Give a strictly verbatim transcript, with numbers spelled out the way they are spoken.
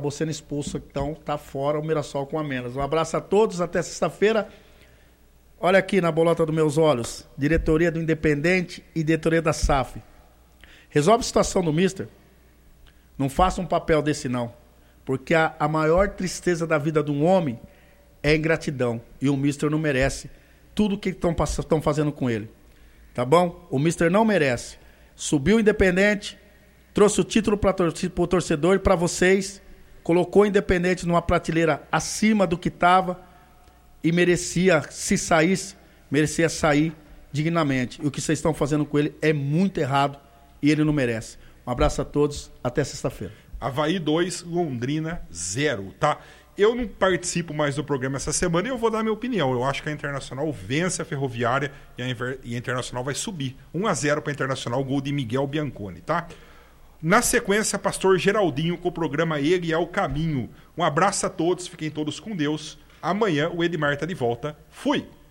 acabou sendo expulso, então tá fora o Mirassol com a menos. Um abraço a todos, até sexta-feira. Olha aqui na bolota dos meus olhos, diretoria do Independente e diretoria da S A F. Resolve a situação do mister. Não faça um papel desse não, porque a, a maior tristeza da vida de um homem é a ingratidão, e o mister não merece tudo que estão fazendo com ele. Tá bom? O mister não merece. Subiu o Independente, trouxe o título para o torcedor e para vocês, colocou o Independente numa prateleira acima do que estava e merecia, se saísse, merecia sair dignamente. E o que vocês estão fazendo com ele é muito errado e ele não merece. Um abraço a todos, até sexta-feira. Avaí dois, Londrina zero, tá? Eu não participo mais do programa essa semana e eu vou dar minha opinião. Eu acho que a Internacional vence a Ferroviária e a, Inver... e a Internacional vai subir. um a zero para a Internacional, gol de Miguel Bianconi, tá? Na sequência, Pastor Geraldinho com o programa Ele é o Caminho. Um abraço a todos, fiquem todos com Deus. Amanhã o Edmar tá de volta. Fui!